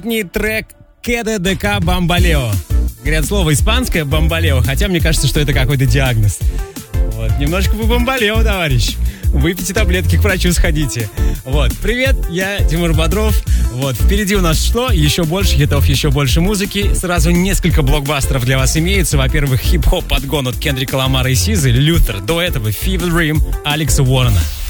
Трек Кеде ДК Бамбалео. Говорят, слово испанское бамбалео, хотя мне кажется, что это какой-то диагноз. Вот, немножко вы бамбалео, товарищ. Выпейте таблетки, к врачу сходите. Вот, привет, я Тимур Бодров. Вот, впереди у нас что? Еще больше хитов, еще больше музыки. Сразу несколько блокбастеров для вас имеется. Во-первых, хип-хоп подгон от Кендрика Ламара и Сизы, Лютер. До этого Fever Dream Алекса Уоррена.